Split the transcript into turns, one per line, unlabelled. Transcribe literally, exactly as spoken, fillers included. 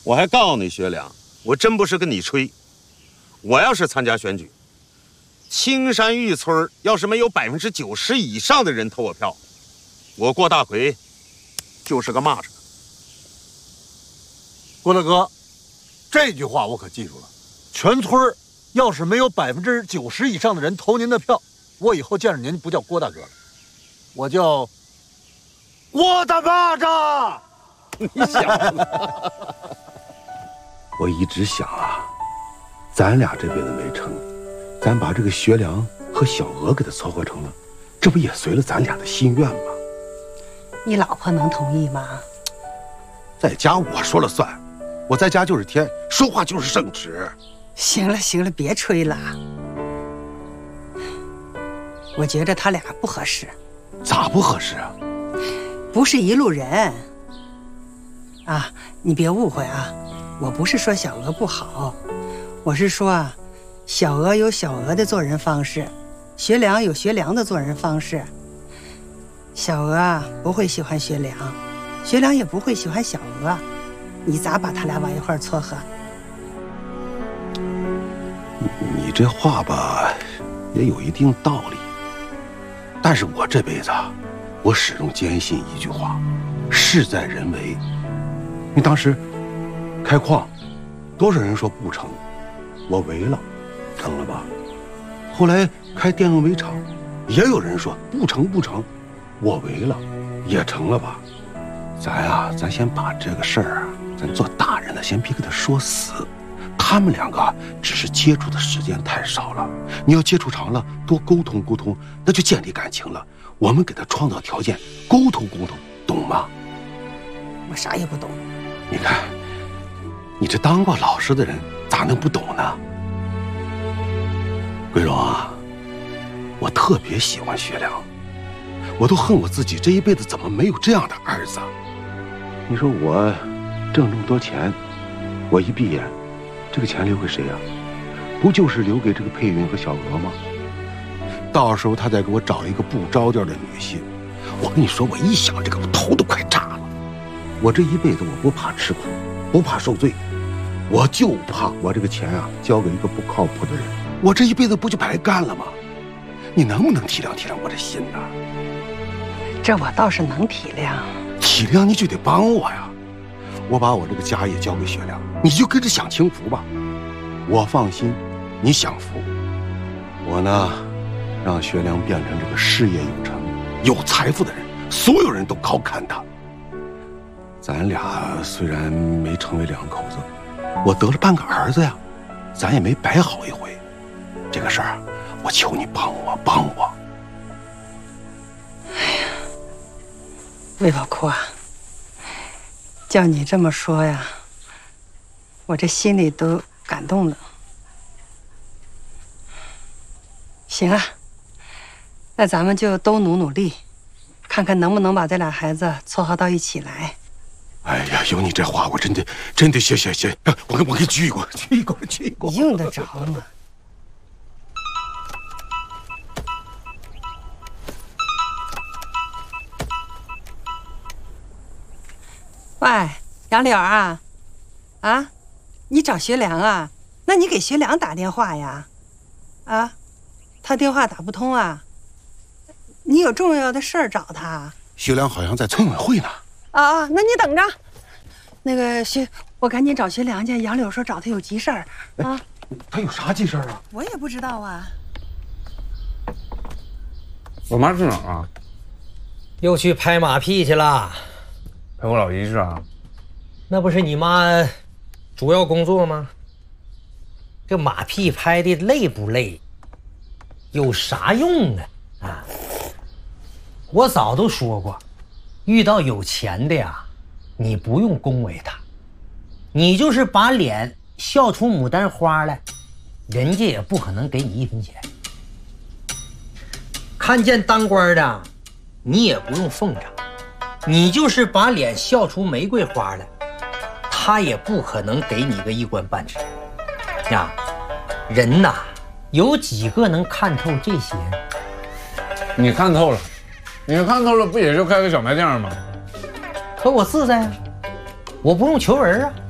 我还告诉你，学良，我真不是跟你吹。我要是参加选举，青山峪村要是没有百分之九十以上的人投我票，我郭大奎就是个蚂蚱。
郭大哥，这句话我可记住了。全村要是没有百分之九十以上的人投您的票，我以后见着您不叫郭大哥了，我叫郭大蚂蚱。
你想呢？
我一直想啊，咱俩这辈子没成，咱把这个学良和小娥给他撮合成了，这不也随了咱俩的心愿吗？
你老婆能同意吗？
在家我说了算，我在家就是天，说话就是圣旨。
行了行了，别吹了。我觉着他俩不合适。
咋不合适啊？
不是一路人。啊，你别误会啊，我不是说小娥不好，我是说啊，小娥有小娥的做人方式，学良有学良的做人方式。小娥啊不会喜欢学良，学良也不会喜欢小娥，你咋把他俩往一块撮合？
你这话吧，也有一定道理。但是我这辈子啊，我始终坚信一句话：事在人为。你当时开矿，多少人说不成，我为了，成了吧？后来开电动煤厂，也有人说不成不成，我为了，也成了吧？咱呀、啊，咱先把这个事儿啊，咱做大人的先别给他说死。他们两个只是接触的时间太少了，你要接触长了，多沟通沟通，那就建立感情了。我们给他创造条件，沟通沟通，懂吗？
我啥也不懂。
你看，你这当过老师的人，咋能不懂呢？桂荣啊，我特别喜欢学良，我都恨我自己这一辈子怎么没有这样的儿子。你说我挣这么多钱，我一闭眼，这个钱留给谁呀？不就是留给这个佩云和小娥吗？到时候他再给我找一个不着调的女婿，我跟你说，我一想这个，我头都快炸了。我这一辈子我不怕吃苦，不怕受罪，我就怕我这个钱啊交给一个不靠谱的人，我这一辈子不就白干了吗？你能不能体谅体谅我这心呢？
这我倒是能体谅。
体谅你就得帮我呀！我把我这个家业交给学良，你就跟着享清福吧。我放心，你享福。我呢，让学良变成这个事业有成、有财富的人，所有人都高看他。咱俩虽然没成为两口子，我得了半个儿子呀，咱也没白好一回。这个事儿，我求你帮我，帮我。
哎呀，魏宝库啊，叫你这么说呀，我这心里都感动了。行啊，那咱们就都努努力，看看能不能把这俩孩子撮合到一起来。
哎呀，有你这话，我真的真的谢谢谢，我给我给鞠一躬，鞠一躬，鞠一躬。
用得着吗？喂，杨柳啊，啊，你找学良啊？那你给学良打电话呀？啊，他电话打不通啊？你有重要的事儿找他？
学良好像在村委会呢。
啊啊，那你等着。那个学，我赶紧找学良去。杨柳说找他有急事儿啊。
他有啥急事儿啊？
我也不知道啊。
我妈去哪儿啊？
又去拍马屁去了。
陪我老姨是啊？
那不是你妈主要工作吗？这马屁拍的累不累？有啥用啊？啊！我早都说过，遇到有钱的呀，你不用恭维他，你就是把脸笑出牡丹花来，人家也不可能给你一分钱。看见当官的，你也不用奉承，你就是把脸笑出玫瑰花来，他也不可能给你个一官半职呀。人呐，有几个能看透这些？
你看透了，你看透了，不也就开个小卖店吗？
可我自在啊，我不用求人啊。